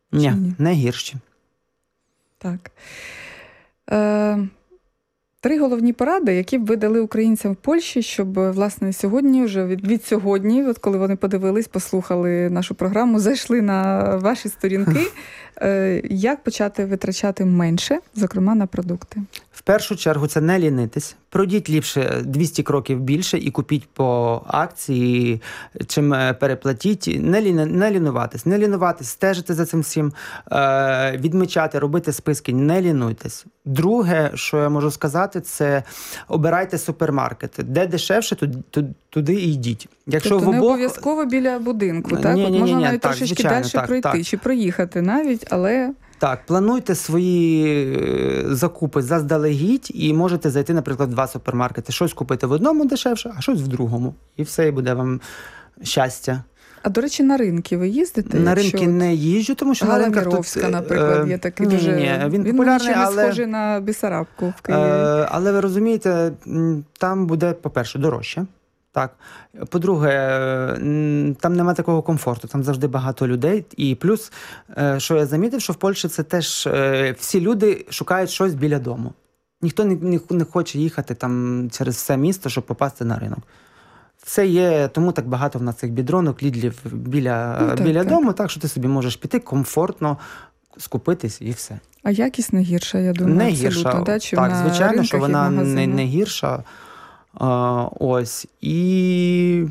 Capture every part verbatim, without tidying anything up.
Ні, ні, не гірші. Так. Е, три головні поради, які б ви дали українцям в Польщі, щоб, власне, сьогодні, вже від, від сьогодні, от коли вони подивились, послухали нашу програму, зайшли на ваші сторінки, е, як почати витрачати менше, зокрема, на продукти? В першу чергу це не лінитись. Пройдіть ліпше двісті кроків більше і купіть по акції, чим переплатіть. Не, лі... не лінуватись, не лінуватись, стежити за цим всім, е... відмічати, робити списки, не лінуйтесь. Друге, що я можу сказати, це обирайте супермаркети. Де дешевше, туди, туди і йдіть. Якщо тобто в обох... не обов'язково біля будинку, так? Ні, От ні, можна ні, ні, навіть так, трошечки звичайно, далі так, пройти, так. чи проїхати навіть, але... Так, плануйте свої закупи заздалегідь і можете зайти, наприклад, в два супермаркети. Щось купити в одному дешевше, а щось в другому. І все, і буде вам щастя. А, до речі, на ринки ви їздите? На якщо... ринки не їжджу, тому що Гала на ринках Міровська, тут... наприклад, є такий ні, дуже... Ні, ні, він, він популярний, не але... схожий на Бісарабку в Києві. Е, але ви розумієте, там буде, по-перше, дорожче. Так. По-друге, там нема такого комфорту, там завжди багато людей. І плюс, що я замітив, що в Польщі це теж всі люди шукають щось біля дому. Ніхто не, не, не хоче їхати там через все місто, щоб попасти на ринок. Це є, тому так багато в нас цих бідронок, лідлів біля, ну, так, біля так. дому, так що ти собі можеш піти комфортно, скупитись і все. А якість не гірша, я думаю, не абсолютно. Гірша. Да, чим так, на звичайно, що вона не, не гірша. гірша. А, ось. І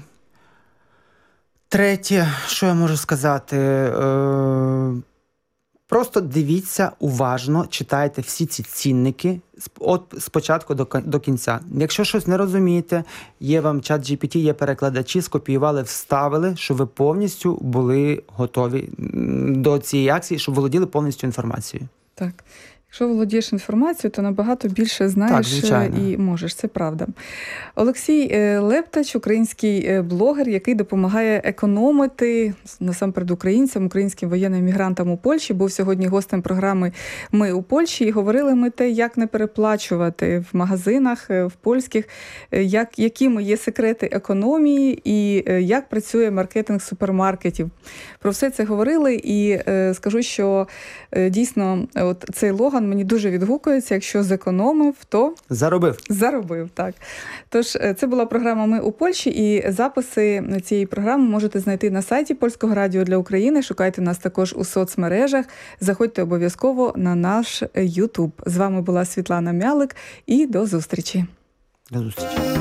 третє, що я можу сказати, е, просто дивіться уважно, читайте всі ці цінники от спочатку до, до кінця. Якщо щось не розумієте, є вам чат джі пі ті, є перекладачі, скопіювали, вставили, щоб ви повністю були готові до цієї акції, щоб володіли повністю інформацією. Так. Якщо володієш інформацією, то набагато більше знаєш так, і можеш, це правда. Олексій Лептач, український блогер, який допомагає економити, насамперед українцям, українським воєнним мігрантам у Польщі, був сьогодні гостем програми «Ми у Польщі», і говорили ми те, як не переплачувати в магазинах, в польських, як, якими є секрети економії і як працює маркетинг супермаркетів. Про все це говорили, і скажу, що дійсно от цей логан мені дуже відгукується. Якщо зекономив, то... Заробив. Заробив, так. Тож, це була програма «Ми у Польщі», і записи цієї програми можете знайти на сайті Польського радіо для України. Шукайте нас також у соцмережах. Заходьте обов'язково на наш YouTube. З вами була Світлана Мялик, і до зустрічі. До зустрічі.